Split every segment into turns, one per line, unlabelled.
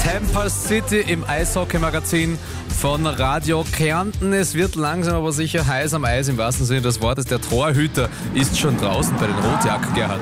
Campus City im Eishockey-Magazin von Radio Kärnten. Es wird langsam aber sicher heiß am Eis im wahrsten Sinne des Wortes. Der Torhüter ist schon draußen bei den Rotjacken, Gerhard.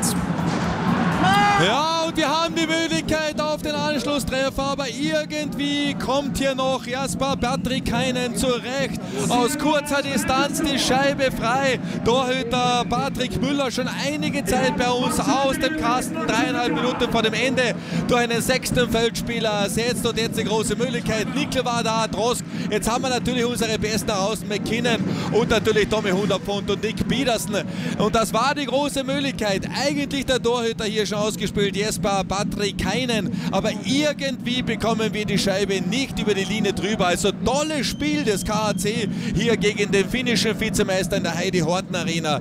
Ja, und wir haben die Möglichkeit auf den Anschlusstreffer, aber irgendwie kommt hier noch Jasper Patrikainen zurecht. Aus kurzer Distanz die Scheibe frei. Torhüter Patrick Müller schon einige Zeit bei uns aus dem Kasten. 3,5 Minuten vor dem Ende durch einen sechsten Feldspieler ersetzt. Und jetzt eine große Möglichkeit. Nikl war da, Drosk. Jetzt haben wir natürlich unsere Besten außen, McKinnon und natürlich Tommy Hundertpfund und Nick Petersen. Und das war die große Möglichkeit. Eigentlich der Torhüter hier schon ausgespielt, Jesper Patrikainen, aber irgendwie bekommen wir die Scheibe nicht über die Linie drüber. Also tolles Spiel des KAC hier gegen den finnischen Vizemeister in der Heidi Horten Arena.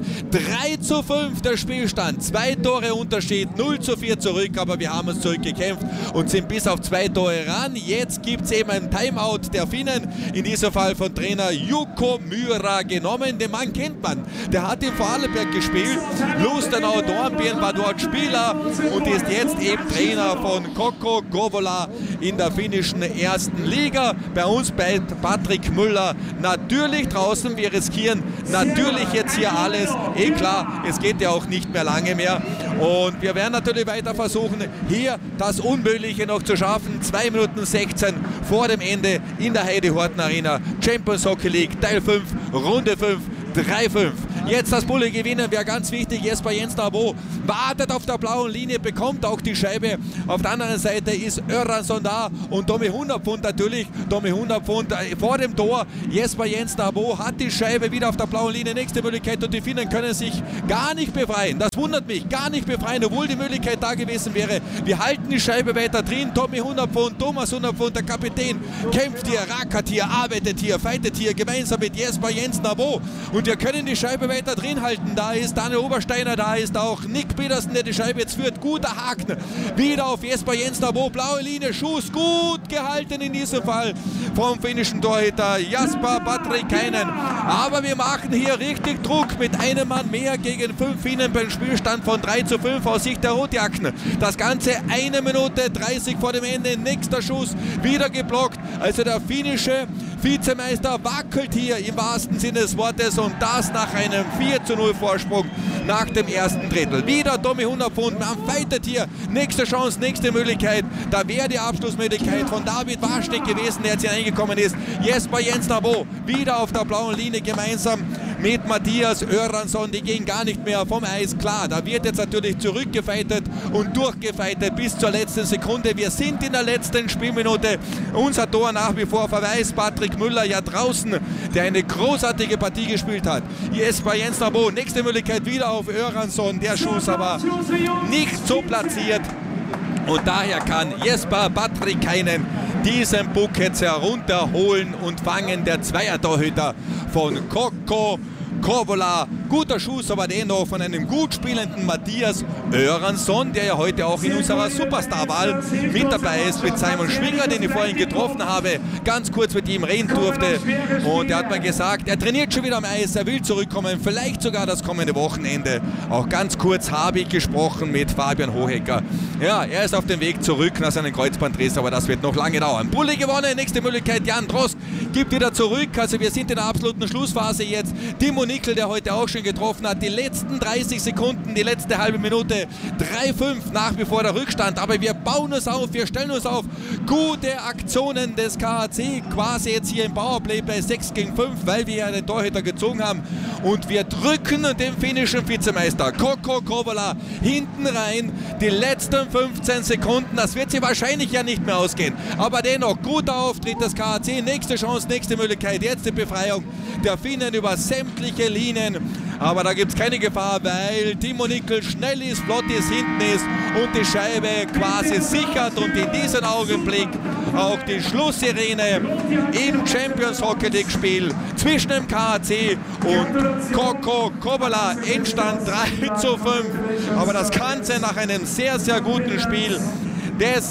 3:5 der Spielstand, 2 Tore Unterschied, 0:4 zurück, aber wir haben uns zurückgekämpft und sind bis auf 2 Tore ran. Jetzt gibt es eben ein Timeout der Finnen, in diesem Fall von Trainer Jukko Myra genommen. Den Mann kennt man, der hat in Vorarlberg gespielt, Lustenau Dornbirn war dort Spieler und ist jetzt eben Trainer von KOKO Kouvola in der finnischen ersten Liga. Bei uns bei Patrick Müller natürlich draußen. Wir riskieren natürlich jetzt hier alles. Klar, es geht ja auch nicht mehr lange mehr. Und wir werden natürlich weiter versuchen, hier das Unmögliche noch zu schaffen. 2 Minuten 16 vor dem Ende in der Heidi Horten Arena. Champions Hockey League Teil 5, Runde 5. 3:5. Jetzt das Bulle gewinnen, wäre ganz wichtig. Jesper Jens-Nabo wartet auf der blauen Linie, bekommt auch die Scheibe. Auf der anderen Seite ist Öransson da und Tommy Hundertpfund natürlich. Tommy Hundertpfund vor dem Tor. Jesper Jens-Nabo hat die Scheibe wieder auf der blauen Linie. Nächste Möglichkeit und die Finnen können sich gar nicht befreien. Das wundert mich, gar nicht befreien, obwohl die Möglichkeit da gewesen wäre. Wir halten die Scheibe weiter drin. Tommy Hundertpfund, Thomas Hundertpfund, der Kapitän, kämpft hier, rackert hier, arbeitet hier, fightet hier gemeinsam mit Jesper Jens-Nabo. Und wir können die Scheibe weiter drin halten. Da ist Daniel Obersteiner, da ist auch Nick Petersen, der die Scheibe jetzt führt. Guter Haken. Wieder auf Jesper Jens-Nabo. Blaue Linie, Schuss gut gehalten in diesem Fall vom finnischen Torhüter Jesper Patrikainen. Aber wir machen hier richtig Druck mit einem Mann mehr gegen 5 Finnen beim Spielstand von 3:5 aus Sicht der Rotjacken. Das Ganze 1 Minute 30 vor dem Ende. Nächster Schuss wieder geblockt. Also der finnische Vizemeister wackelt hier im wahrsten Sinne des Wortes und das nach einem 4:0 Vorsprung nach dem ersten Drittel. Wieder Tommy Hundertpfund, man fightet hier. Nächste Chance, nächste Möglichkeit. Da wäre die Abschlussmöglichkeit von David Waschnik gewesen, der jetzt hier reingekommen ist. Jesper Jens-Nabo wieder auf der blauen Linie gemeinsam mit Matthias Öransson. Die gehen gar nicht mehr vom Eis. Klar, da wird jetzt natürlich zurückgefeitet und durchgefeitet bis zur letzten Sekunde. Wir sind in der letzten Spielminute. Unser Tor nach wie vor Verweis. Patrick Müller ja draußen, der eine großartige Partie gespielt hat. Jesper Jens-Nabo, nächste Möglichkeit wieder auf Öransson. Der Schuss aber nicht so platziert. Und daher kann Jesper Patrikainen diesen Puck jetzt herunterholen und fangen. Der Zweiertorhüter von KOKO Kouvola. Guter Schuss, aber dennoch von einem gut spielenden Matthias Öransson, der ja heute auch in unserer Superstar-Wahl mit dabei ist, mit Simon Schwinger, den ich vorhin getroffen habe, ganz kurz mit ihm reden durfte. Und er hat mir gesagt, er trainiert schon wieder am Eis, er will zurückkommen, vielleicht sogar das kommende Wochenende. Auch ganz kurz habe ich gesprochen mit Fabian Hohecker. Ja, er ist auf dem Weg zurück nach seinem Kreuzbandriss, aber das wird noch lange dauern. Bulle gewonnen, nächste Möglichkeit, Jan Drosk gibt wieder zurück. Also wir sind in der absoluten Schlussphase jetzt. Timo Nikl, der heute auch schon getroffen hat, die letzten 30 Sekunden, die letzte halbe Minute, 3:5 nach wie vor der Rückstand, aber wir bauen uns auf, wir stellen uns auf. Gute Aktionen des KAC, quasi jetzt hier im Powerplay bei 6:5, weil wir ja den Torhüter gezogen haben und wir drücken den finnischen Vizemeister KOKO Kouvola hinten rein, die letzten 15 Sekunden, das wird sie wahrscheinlich ja nicht mehr ausgehen, aber dennoch guter Auftritt des KAC, nächste Chance, nächste Möglichkeit, jetzt die Befreiung der Finnen über sämtliche Linien. Aber da gibt es keine Gefahr, weil Timo Nikl schnell ist, flott ist, hinten ist und die Scheibe quasi sichert und in diesem Augenblick auch die Schlusssirene im Champions Hockey League Spiel zwischen dem KAC und KOKO Kouvola. Endstand 3:5. Aber das Ganze nach einem sehr, sehr guten Spiel des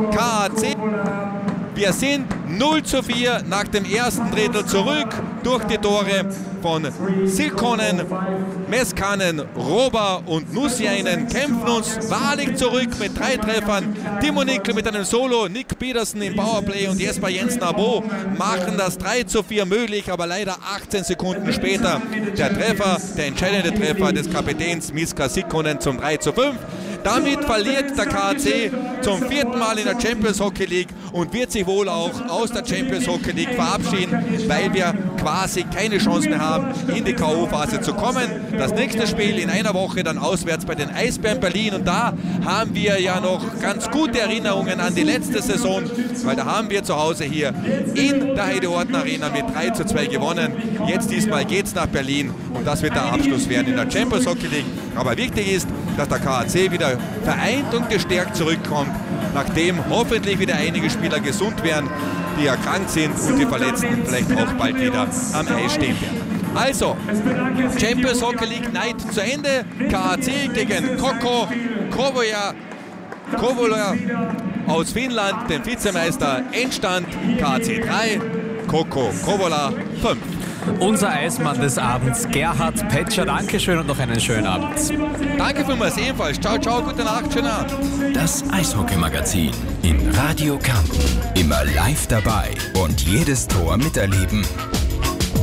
KAC. Wir sind 0:4 nach dem ersten Drittel zurück durch die Tore von Silkonen, Meskanen, Roba und Nussiainen kämpfen uns wahrlich zurück mit 3 Treffern. Timo Nickel mit einem Solo, Nick Petersen im Powerplay und Jesper Jensen-Abo machen das 3:4 möglich, aber leider 18 Sekunden später der entscheidende Treffer des Kapitäns Miska Silkonen zum 3:5. Damit verliert der KAC zum 4. Mal in der Champions Hockey League und wird sich wohl auch aus der Champions Hockey League verabschieden, weil wir quasi keine Chance mehr haben, in die K.O.-Phase zu kommen. Das nächste Spiel in einer Woche dann auswärts bei den Eisbären Berlin und da haben wir ja noch ganz gute Erinnerungen an die letzte Saison, weil da haben wir zu Hause hier in der Heide-Orten Arena mit 3:2 gewonnen. Jetzt diesmal geht es nach Berlin und das wird der Abschluss werden in der Champions Hockey League. Aber wichtig ist, dass der KAC wieder vereint und gestärkt zurückkommt, nachdem hoffentlich wieder einige Spieler gesund werden, die erkrankt sind und die Verletzten vielleicht auch bald wieder am Eis stehen werden. Also, Champions Hockey League Night zu Ende. KAC gegen Kokko Kouvola aus Finnland, den Vizemeister. Endstand KAC 3, Kokko Kouvola 5.
Unser Eismann des Abends, Gerhard Petscher. Dankeschön und noch einen schönen Abend.
Danke vielmals ebenfalls. Ciao, ciao, gute Nacht, schönen Abend.
Das Eishockey-Magazin in Radio Kärnten. Immer live dabei und jedes Tor miterleben.